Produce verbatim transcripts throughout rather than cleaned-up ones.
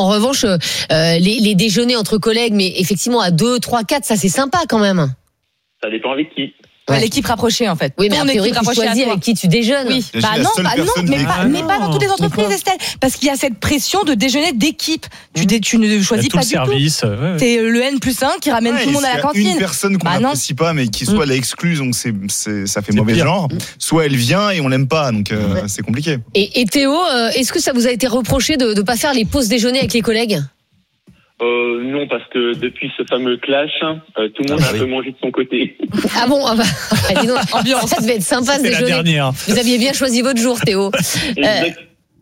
En revanche, euh, les, les déjeuners entre collègues, mais effectivement à deux, trois, quatre, ça c'est sympa quand même. Ça dépend avec qui. Ouais, l'équipe rapprochée en fait. Oui, mais Ton a priori, équipe tu rapprochée choisis avec qui tu déjeunes. Oui. C'est Bah la non, seule bah non, personne mais qui- pas, Ah mais pas dans toutes les entreprises, Pourquoi Estelle. Parce qu'il y a cette pression de déjeuner d'équipe. Tu, dé- tu ne Il y a choisis tout pas le du tout. service. ouais, ouais. C'est le N plus un qui ramène Ouais, tout le monde et à la s'il y a cantine. Une personne qu'on Bah non. n'apprécie pas, mais qui soit Mm. elle est exclue, donc c'est, c'est, ça fait C'est mauvais pire. genre. Soit elle vient et on l'aime pas, donc euh, Ouais. c'est compliqué. Et, et Théo, euh, est-ce que ça vous a été reproché de ne pas faire les pauses déjeuner avec les collègues? Euh, non, parce que depuis ce fameux clash, euh, tout le monde Ah, a oui. un peu mangé de son côté. Ah bon, ah bah, ah, dis donc, ambiance. Ça devait être sympa ce C'est la déjeuner. dernière. Vous aviez bien choisi votre jour, Théo. Exact.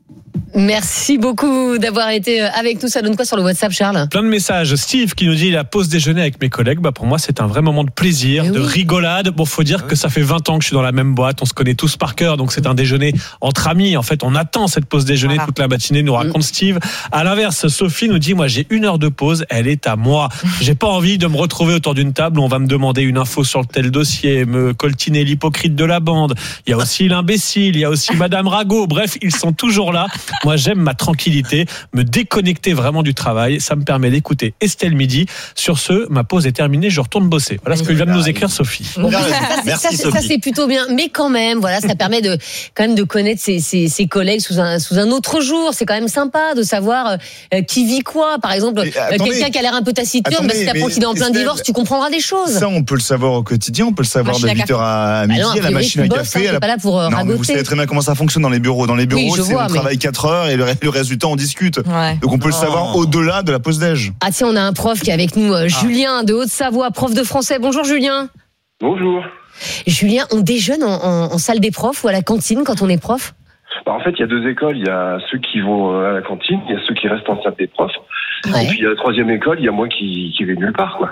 Merci beaucoup d'avoir été avec nous. Ça donne quoi sur le WhatsApp, Charles? Plein de messages. Steve qui nous dit la pause déjeuner avec mes collègues. Bah pour moi c'est un vrai moment de plaisir, Mais de oui. rigolade. Bon, faut dire que ça fait vingt ans que je suis dans la même boîte. On se connaît tous par cœur, donc c'est un déjeuner entre amis. En fait, on attend cette pause déjeuner Voilà. toute la matinée. Nous raconte Steve. À l'inverse, Sophie nous dit moi j'ai une heure de pause. Elle est à moi. J'ai pas envie de me retrouver autour d'une table où on va me demander une info sur le tel dossier, me coltiner l'hypocrite de la bande. Il y a aussi l'imbécile. Il y a aussi Madame Rago. Bref, ils sont toujours là. Moi j'aime ma tranquillité, me déconnecter vraiment du travail. Ça me permet d'écouter Estelle Midi. Sur ce, ma pause est terminée, je retourne bosser. Voilà ce que vient de nous écrire Sophie. Bon, Bien ça, raison. ça, Merci, ça, ça, Sophie. c'est plutôt bien, mais quand même, voilà, ça permet de quand même de connaître ses, ses, ses collègues sous un sous un autre jour. C'est quand même sympa de savoir euh, qui vit quoi. Par exemple, Mais, euh, attendez. quelqu'un qui a l'air un peu taciturne, Attendez, bah, si t'apprends mais qu'il est en plein Estelle, divorce, tu comprendras des choses. Ça, on peut le savoir au quotidien, on peut le savoir Machine de à huit heures à midi, Bah non, a à la priori, machine tu à bosses, café. hein, à t'es la- pas là pour euh, Non, mais vous ragoter. savez très bien comment ça fonctionne dans les bureaux. Dans les bureaux, Oui, je c'est vois, on mais- travaille quatre heures et le, le reste du temps, on discute. Ouais. Donc on peut le savoir au-delà de la pause déj. Ah tiens, on a un prof qui est avec nous, euh, Julien de Haute-Savoie, prof de français. Bonjour Julien. Bonjour. Julien, on déjeune en, en, en salle des profs ou à la cantine quand on est prof? Bah, en fait, il y a deux écoles. Il y a ceux qui vont euh, à la cantine, il y a ceux qui restent en salle des profs. Ouais. Et puis il y a la troisième école, il y a moi qui, qui vais nulle part, quoi.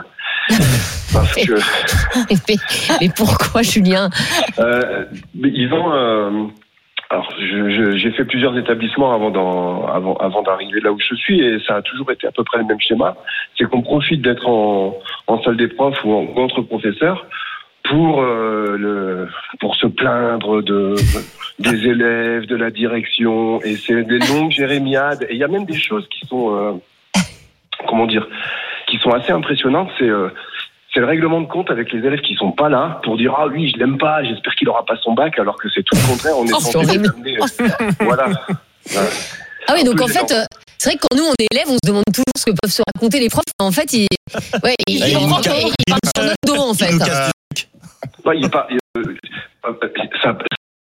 Parce que mais, mais pourquoi Julien? euh, mais ils ont. Euh, alors, je, je, j'ai fait plusieurs établissements avant, d'en, avant, avant d'arriver là où je suis, et ça a toujours été à peu près le même schéma. C'est qu'on profite d'être en, en salle des profs ou, en, ou entre professeurs pour euh, le pour se plaindre de des élèves, de la direction, et c'est des longues jérémiades. Et il y a même des choses qui sont euh, comment dire, qui sont assez impressionnantes. C'est euh, c'est le règlement de compte avec les élèves qui sont pas là pour dire ah oui je l'aime pas, j'espère qu'il aura pas son bac, alors que c'est tout le contraire. On est Oh, c'est censé horrible. les amener. Voilà. Voilà. Ah oui, donc en Plus fait, euh, c'est vrai que quand nous on est élèves, on se demande toujours ce que peuvent se raconter les profs. En fait, ils, ouais, ils, Ah, ils, il nous rentrent- casse- ils parlent sur notre dos en fait. Il nous casse- Ouais, il par- euh, euh, ça-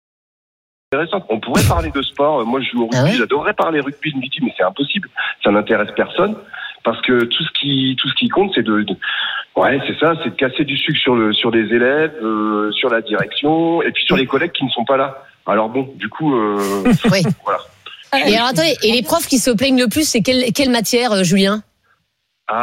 c'est intéressant. On pourrait parler de sport. Moi, je joue au rugby. Ah ouais J'adorerais parler rugby le midi, mais c'est impossible. Ça n'intéresse personne parce que tout ce qui tout ce qui compte, c'est de, de ouais, c'est ça, c'est de casser du sucre sur le sur les élèves, euh, sur la direction, et puis sur les collègues qui ne sont pas là. Alors bon, du coup, euh, Oui. voilà. Et alors attendez, et les profs qui se plaignent le plus, c'est quelle, quelle matière, euh, Julien? Ah,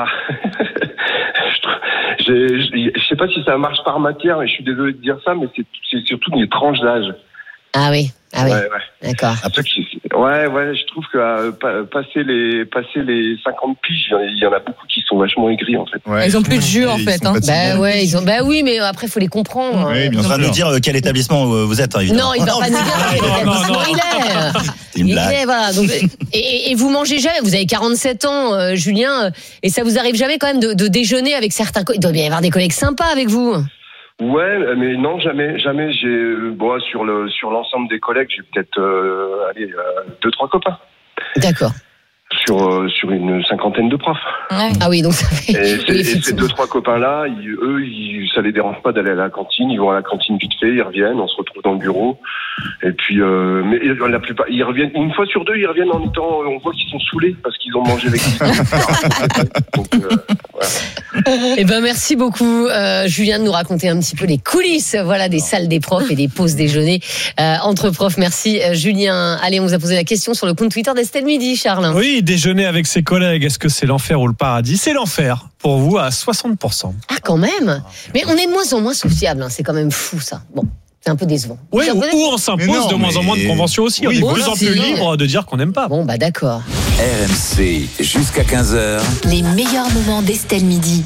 je, trou- j'ai- je je sais pas si ça marche par matière, et je suis désolé de dire ça, mais c'est c'est surtout des tranches d'âge. Ah oui, ah oui, Ouais, ouais. d'accord. Ceux qui- Ouais, ouais, je trouve que euh, pa- passer les passer les cinquante piges, il y en a- il y en a beaucoup qui sont vachement aigris en fait. Ouais. Ils ont plus de jus, en Ils fait, sont hein. fatigués. Bah ouais, ils ont, bah oui, mais après faut les comprendre. Oui, bien Ils sûr. va nous dire euh, quel établissement euh, vous êtes, hein, évidemment. Non, il va pas nous dire quel non, non, établissement non. il est. C'est une Il blague. est, voilà. Donc, et, et- et vous mangez jamais. Vous avez quarante-sept ans, euh, Julien, euh, et ça vous arrive jamais quand même de, de déjeuner avec certains. co- Il doit bien y avoir des collègues sympas avec vous. Ouais, mais non, jamais, jamais. J'ai euh, bon, sur le sur l'ensemble des collègues, j'ai peut-être euh, allez euh, deux trois copains D'accord. sur euh, sur une cinquantaine de profs. Ouais. Ah oui, donc ça fait. Et, c'est- oui, et ces effectivement. deux trois copains là, ils, eux, ils, ça les dérange pas d'aller à la cantine. Ils vont à la cantine vite fait, ils reviennent, on se retrouve dans le bureau. Et puis, euh, mais la plupart, ils reviennent une fois sur deux, ils reviennent en étant, on voit qu'ils sont saoulés parce qu'ils ont mangé avec. Donc, euh, voilà. Eh ben merci beaucoup, euh, Julien, de nous raconter un petit peu les coulisses, voilà, des salles des profs et des pauses déjeuner euh, entre profs. Merci, euh, Julien. Allez, on vous a posé la question sur le compte Twitter d'Estelle Midi, Charles. Oui, déjeuner avec ses collègues, est-ce que c'est l'enfer ou le paradis? C'est l'enfer, pour vous, à soixante pour cent. Ah, quand même. Mais on est de moins en moins sociable. Hein. C'est quand même fou, ça. Bon, c'est un peu décevant. Oui, Vous ou, comprenez ou on Mais s'impose non, de moins en mais- moins de conventions aussi. Oui, on est de plus en aussi. plus libre de dire qu'on n'aime pas. Bon, bah d'accord. R M C jusqu'à quinze heures. Les meilleurs moments d'Estelle Midi.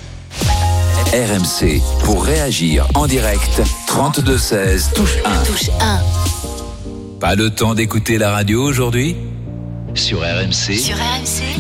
R M C pour réagir en direct. trente-deux seize touche un. Touche un. Pas le temps d'écouter la radio aujourd'hui? Sur R M C. Sur R M C.